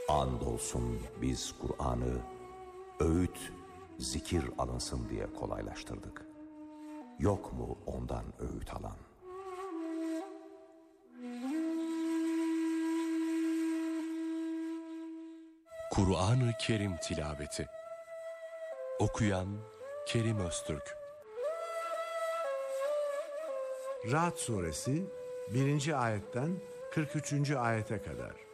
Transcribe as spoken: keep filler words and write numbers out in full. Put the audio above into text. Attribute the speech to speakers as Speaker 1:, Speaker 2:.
Speaker 1: Andolsun biz Kur'an'ı öğüt, zikir alınsın diye kolaylaştırdık. Yok mu ondan öğüt alan?
Speaker 2: Kur'an-ı Kerim tilaveti. Okuyan Kerim Öztürk.
Speaker 3: Ra'd suresi birinci ayetten kırk üçüncü ayete kadar.